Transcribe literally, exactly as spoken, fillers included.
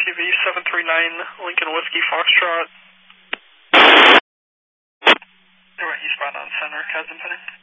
T V seven three nine Lincoln Whiskey Foxtrot. Anyway, eastbound on center, Kazan Penning.